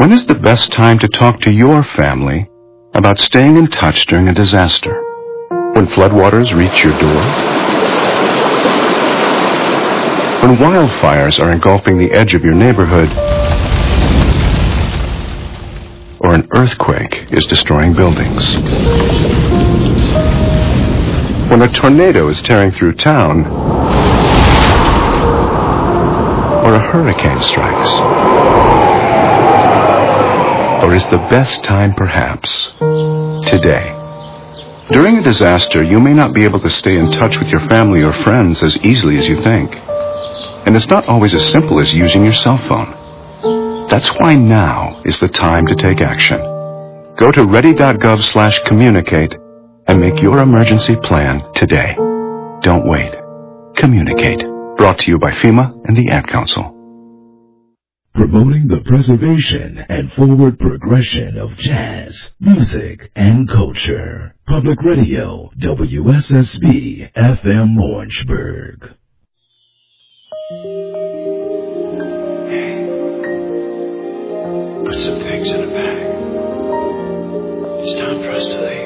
When is the best time to talk to your family about staying in touch during a disaster? When floodwaters reach your door? When wildfires are engulfing the edge of your neighborhood? Or an earthquake is destroying buildings? When a tornado is tearing through town? Or a hurricane strikes? Or is the best time perhaps today? During a disaster, you may not be able to stay in touch with your family or friends as easily as you think. And it's not always as simple as using your cell phone. That's why now is the time to take action. Go to ready.gov/communicate and make your emergency plan today. Don't wait. Communicate. Brought to you by FEMA and the Ad Council. Promoting the preservation and forward progression of jazz, music, and culture. Public Radio, WSSB, FM Orangeburg. Put some things in a bag. It's time for us to leave.